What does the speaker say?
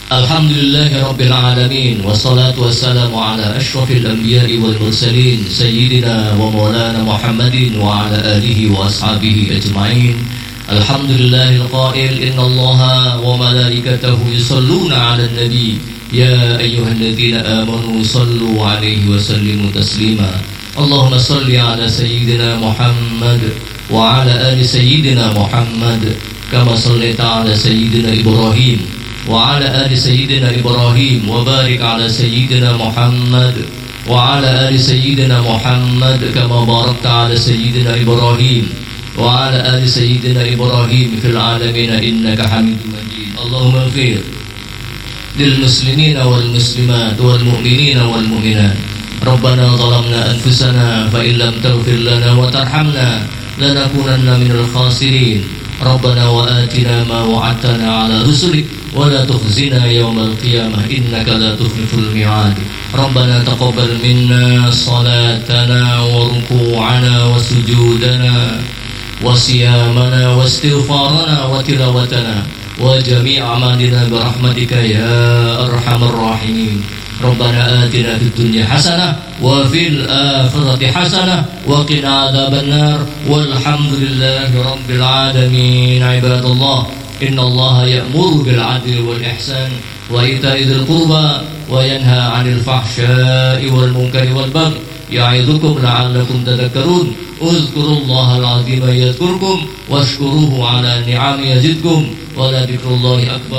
Alhamdulillahi Rabbil Alamin. Wassalatu wassalamu ala ashrafil anbiya'i wal mursalin Sayyidina wa maulana Muhammadin wa ala alihi wa ashabihi ajma'in. Alhamdulillahil qail inna allaha wa malaikatahu yusalluna ala nabi Ya ayyuhalladzina amanu sallu alaihi wa sallimu taslima. Allahumma salli ala Sayyidina Muhammad wa ala ali Sayyidina Muhammad kama sallaita ala Sayyidina Ibrahim وعلى آل سيدنا إبراهيم وبارك على سيدنا محمد وعلى آل سيدنا محمد كما باركت على سيدنا إبراهيم وعلى آل سيدنا إبراهيم في العالمين إنك حميد مجيد. اللهم اغفر للمسلمين والمسلمات والمؤمنين والمؤمنات. ربنا ظلمنا أنفسنا فإن لم تغفر لنا وترحمنا لنكونن من الخاسرين. ربنا وآتنا ما وعدتنا على رسلك ولا تخزنا يوم القيامة إنك لا تخلف الميعاد. ربنا تقبل منا صلاتنا وركوعنا وسجودنا وصيامنا واستغفارنا وتلاوتنا وجميع أعمالنا برحمتك يا أرحم الراحمين. ربنا آتنا في الدنيا حسنة وفي الآخرة حسنة وقنا عذاب النار والحمد لله رب العالمين. عباد الله إن الله يأمر بالعدل والإحسان وإيتاء ذي القربى وينهى عن الفحشاء والمنكر والبغي يعظكم لعلكم تذكرون. اذكروا الله العظيم يذكركم واشكروه على نعمه يزدكم ولذكر الله أكبر.